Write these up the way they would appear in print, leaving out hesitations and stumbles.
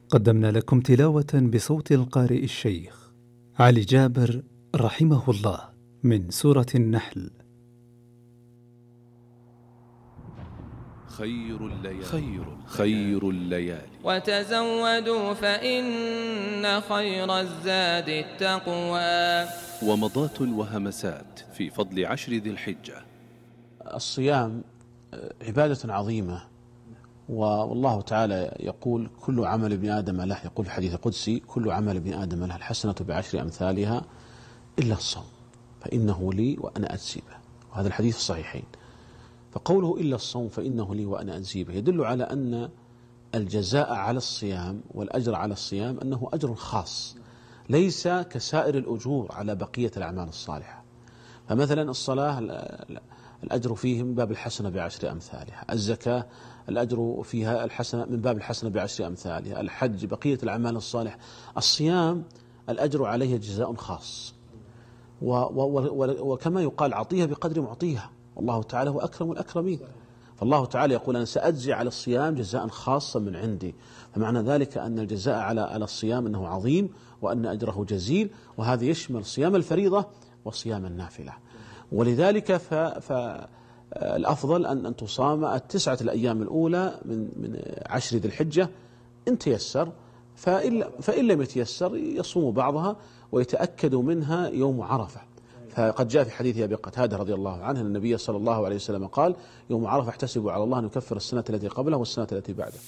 قدمنا لكم تلاوة بصوت القارئ الشيخ علي جابر رحمه الله من سورة النحل. خير الليالي وتزودوا فإن خير الزاد التقوى. ومضات وهمسات في فضل 10 ذي الحجة. الصيام عبادة عظيمة، والله تعالى يقول كل عمل ابن آدم له، يقول في الحديث القدسي كل عمل ابن آدم له الحسنة ب10 أمثالها إلا الصوم فإنه لي وأنا أجزي به، وهذا الحديث في الصحيحين. فقوله إلا الصوم فإنه لي وأنا أجزي به يدل على أن الجزاء على الصيام والأجر على الصيام أنه أجر خاص ليس كسائر الأجور على بقية الأعمال الصالحة. فمثلا الصلاة الأجر فيه من باب الحسنة ب10 أمثالها، الزكاة الأجر فيها الحسنة من باب الحسنة ب10 أمثالها، الحج بقية الأعمال الصالحة. الصيام الأجر عليه جزاء خاص، وكما يقال عطيها بقدر معطيها، والله تعالى هو أكرم الأكرمين. فالله تعالى يقول أنا سأجزي على الصيام جزاء خاصا من عندي، فمعنى ذلك أن الجزاء على الصيام أنه عظيم وأن أجره جزيل، وهذا يشمل صيام الفريضة وصيام النافلة. ولذلك فالأفضل أن تصام 9 الأيام الأولى من 10 ذي الحجة إن تيسر، فإن لم يتيسر يصوم بعضها ويتأكد منها يوم عرفة. فقد جاء في حديث أبي قتادة رضي الله عنه النبي صلى الله عليه وسلم قال يوم عرفة احتسبوا على الله أن يكفر السنة التي قبله والسنة التي بعده.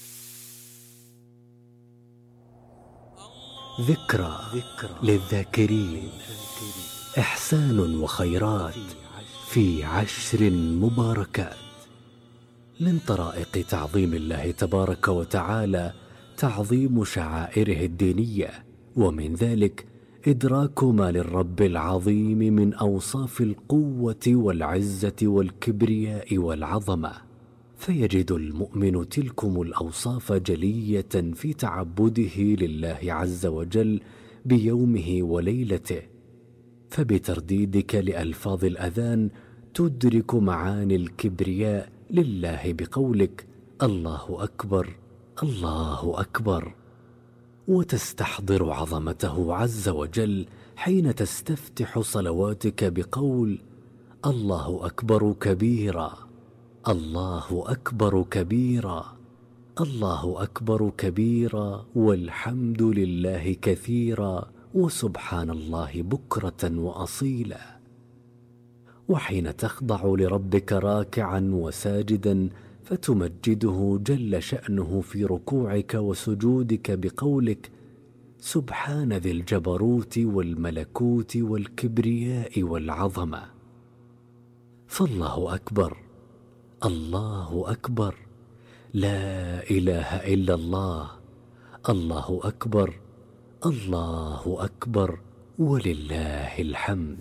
ذكرى للذاكرين، إحسان وخيرات في 10 مباركات. من طرائق تعظيم الله تبارك وتعالى تعظيم شعائره الدينية، ومن ذلك إدراك ما للرب العظيم من أوصاف القوة والعزة والكبرياء والعظمة، فيجد المؤمن تلكم الأوصاف جلية في تعبده لله عز وجل بيومه وليلته. فبترديدك لألفاظ الأذان تدرك معاني الكبرياء لله بقولك الله أكبر الله أكبر، وتستحضر عظمته عز وجل حين تستفتح صلواتك بقول الله أكبر كبيرا الله أكبر كبيرا الله أكبر كبيرا والحمد لله كثيرا وسبحان الله بكرة وأصيلا. وحين تخضع لربك راكعا وساجدا فتمجده جل شأنه في ركوعك وسجودك بقولك سبحان ذي الجبروت والملكوت والكبرياء والعظمة. فالله أكبر الله أكبر لا إله إلا الله الله أكبر الله أكبر ولله الحمد.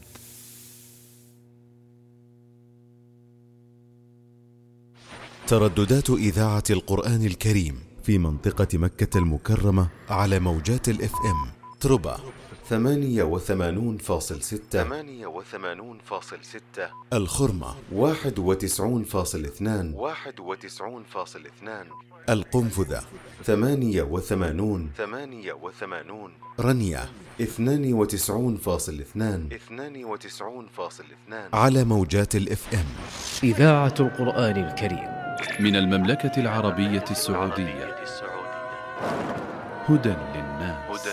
ترددات إذاعة القرآن الكريم في منطقة مكة المكرمة على موجات الإف إم تربة 88.6، الخرمة 91.2، القنفذة 88، رنية 92.2 على موجات الإف إم. إذاعة القرآن الكريم من المملكة العربية السعودية، هدى للناس.